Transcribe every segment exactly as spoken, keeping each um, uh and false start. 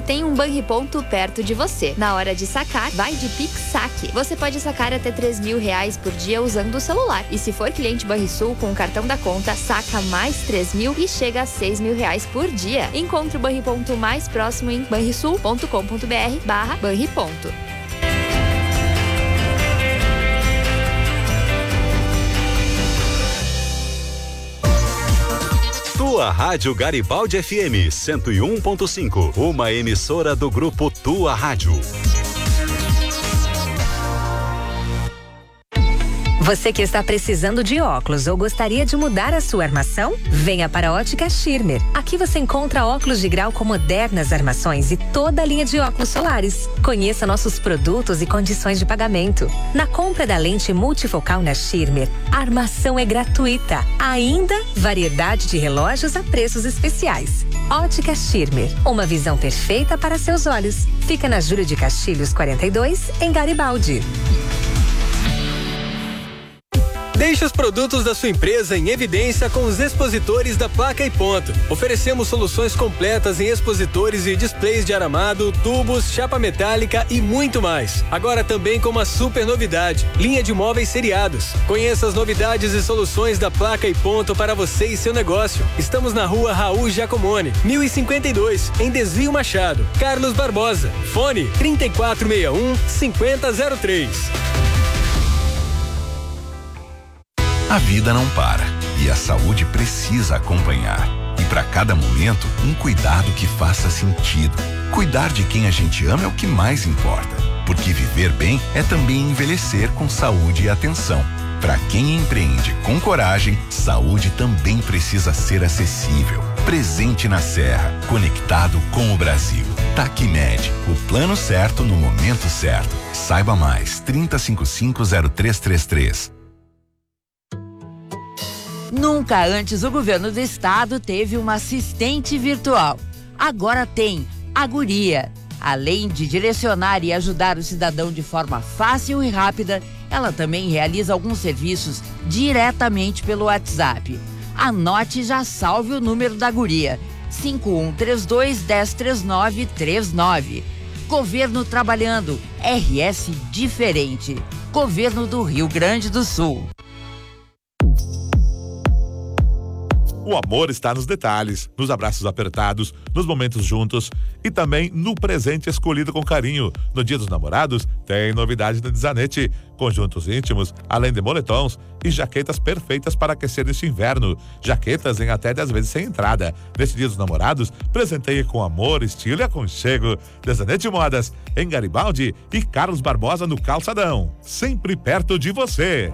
tem um Banriponto perto de você. Na hora de sacar, vai de Pix Saque. Você pode sacar até três mil reais por dia usando o celular. E se for cliente Banrisul com o cartão da conta, saca mais três mil e chega a seis mil reais por dia. Encontre o Banriponto mais próximo em banrisul ponto com ponto br barra Banriponto. Tua Rádio Garibaldi F M cento e um ponto cinco, uma emissora do grupo Tua Rádio. Você que está precisando de óculos ou gostaria de mudar a sua armação? Venha para a Ótica Schirmer. Aqui você encontra óculos de grau com modernas armações e toda a linha de óculos solares. Conheça nossos produtos e condições de pagamento. Na compra da lente multifocal na Schirmer, a armação é gratuita. Ainda, variedade de relógios a preços especiais. Ótica Schirmer, uma visão perfeita para seus olhos. Fica na Júlio de Castilhos quarenta e dois, em Garibaldi. Deixe os produtos da sua empresa em evidência com os expositores da Placa e Ponto. Oferecemos soluções completas em expositores e displays de aramado, tubos, chapa metálica e muito mais. Agora também com uma super novidade, linha de móveis seriados. Conheça as novidades e soluções da Placa e Ponto para você e seu negócio. Estamos na rua Raul Giacomone, mil e cinquenta e dois, em Desvio Machado. Carlos Barbosa. Fone trinta e quatro sessenta e um, cinquenta zero três. A vida não para e a saúde precisa acompanhar. E para cada momento, um cuidado que faça sentido. Cuidar de quem a gente ama é o que mais importa. Porque viver bem é também envelhecer com saúde e atenção. Para quem empreende com coragem, saúde também precisa ser acessível. Presente na Serra, conectado com o Brasil. Tacmed, o plano certo no momento certo. Saiba mais, trinta cinquenta e cinco, zero três trinta e três. Nunca antes o governo do estado teve uma assistente virtual. Agora tem a Guria. Além de direcionar e ajudar o cidadão de forma fácil e rápida, ela também realiza alguns serviços diretamente pelo WhatsApp. Anote e já salve o número da Guria: cinco um três dois, um zero três nove três nove. Governo trabalhando, R S diferente. Governo do Rio Grande do Sul. O amor está nos detalhes, nos abraços apertados, nos momentos juntos e também no presente escolhido com carinho. No Dia dos Namorados, tem novidade da Zanete. Conjuntos íntimos, além de moletons e jaquetas perfeitas para aquecer neste inverno. Jaquetas em até dez vezes sem entrada. Neste Dia dos Namorados, presenteie com amor, estilo e aconchego. Zanete Modas, em Garibaldi e Carlos Barbosa no Calçadão. Sempre perto de você.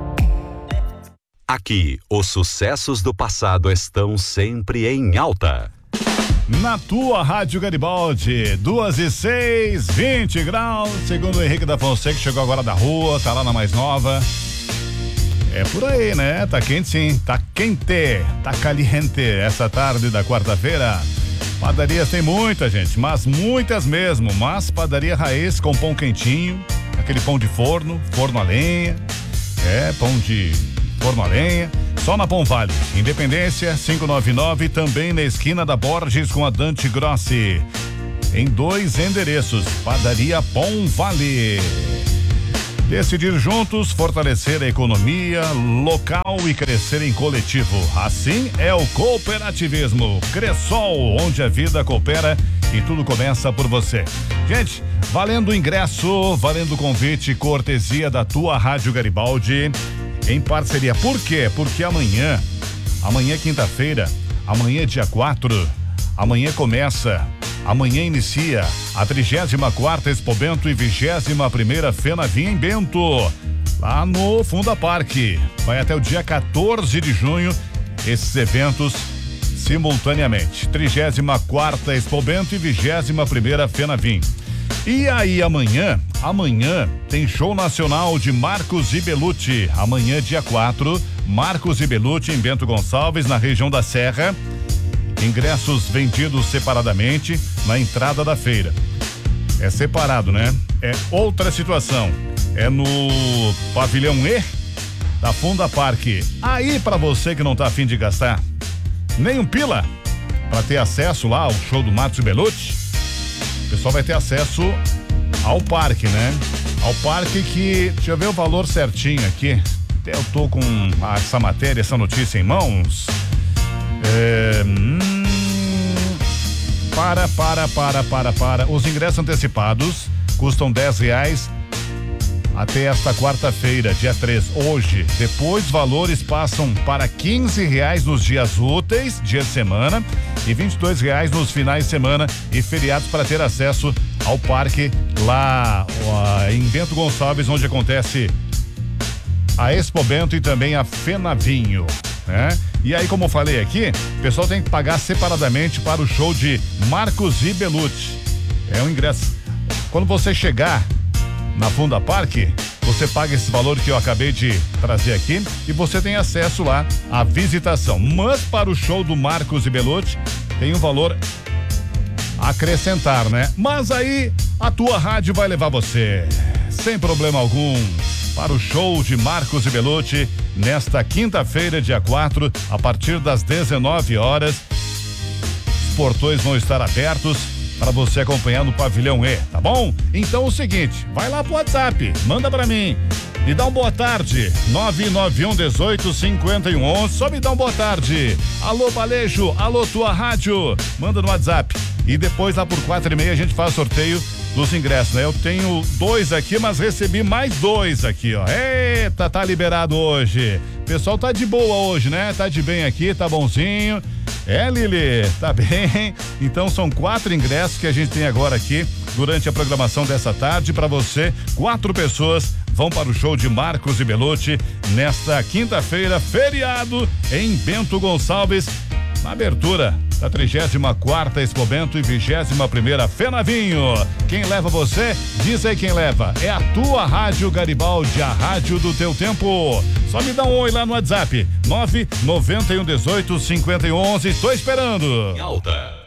Aqui, os sucessos do passado estão sempre em alta. Na tua Rádio Garibaldi, duas e seis, vinte graus, segundo o Henrique da Fonseca, que chegou agora da rua, tá lá na mais nova. É por aí, né? Tá quente sim, tá quente, tá caliente essa tarde da quarta-feira. Padarias tem muita, gente, mas muitas mesmo, mas padaria raiz com pão quentinho, aquele pão de forno, forno a lenha, é, pão de forno a lenha, só na Pão Vale. Independência quinhentos e noventa e nove, também na esquina da Borges com a Dante Grossi. Em dois endereços, Padaria Pão Vale. Decidir juntos, fortalecer a economia local e crescer em coletivo. Assim é o cooperativismo. Cressol, onde a vida coopera e tudo começa por você. Gente, valendo o ingresso, valendo o convite, cortesia da tua Rádio Garibaldi, em parceria. Por quê? Porque amanhã, amanhã é quinta-feira, amanhã é dia quatro, amanhã começa, amanhã inicia a trigésima quarta Expo Bento e vigésima primeira Fenavim em Bento, lá no Funda Parque. Vai até o dia quatorze de junho, esses eventos simultaneamente. trigésima quarta Expo Bento e vigésima primeira Fenavim. E aí amanhã, amanhã tem show nacional de Marcos e Belucci. Amanhã, dia quatro, Marcos e Belucci em Bento Gonçalves, na região da Serra. Ingressos vendidos separadamente na entrada da feira. É separado, né? É outra situação. É no pavilhão E da Funda Parque. Aí, pra você que não tá afim de gastar nem um pila pra ter acesso lá ao show do Marcos e Belucci, pessoal vai ter acesso ao parque, né? Ao parque que, deixa eu ver o valor certinho aqui. Eu tô com essa matéria, essa notícia em mãos. É, hum, para, para, para, para, para. Os ingressos antecipados custam dez reais até esta quarta-feira, dia três, hoje. Depois, valores passam para quinze reais nos dias úteis, dia de semana, e vinte e dois reais nos finais de semana e feriados para ter acesso ao parque lá ó, em Bento Gonçalves, onde acontece a Expo Bento e também a Fenavinho, né? E aí, como eu falei aqui, o pessoal tem que pagar separadamente para o show de Marcos e Belucci. É um ingresso. Quando você chegar na Funda Parque, você paga esse valor que eu acabei de trazer aqui e você tem acesso lá à visitação. Mas para o show do Marcos e Belucci tem um valor a acrescentar, né? Mas aí a tua rádio vai levar você, sem problema algum, para o show de Marcos e Belucci nesta quinta-feira, dia quatro, a partir das dezenove horas. Os portões vão estar abertos para você acompanhar no Pavilhão E, tá bom? Então é o seguinte, vai lá pro WhatsApp, manda pra mim, me dá um boa tarde, nove nove um dezoito cinquenta e um onze, só me dá um boa tarde. Alô Balejo, alô tua rádio, manda no WhatsApp. E depois lá por quatro e meia a gente faz sorteio dos ingressos, né? Eu tenho dois aqui, mas recebi mais dois aqui, ó. Eita, tá liberado hoje. O pessoal tá de boa hoje, né? Tá de bem aqui, tá bonzinho. É, Lili, tá bem? Então são quatro ingressos que a gente tem agora aqui durante a programação dessa tarde para você. Quatro pessoas vão para o show de Marcos e Belucci nesta quinta-feira, feriado em Bento Gonçalves, na abertura da trigésima quarta Expo Bento e vigésima primeira Fenavinho. Quem leva você? Diz aí quem leva. É a tua Rádio Garibaldi, a rádio do teu tempo. Só me dá um oi lá no WhatsApp. nove nove um dezoito cinquenta e um onze. Estou esperando. Alta.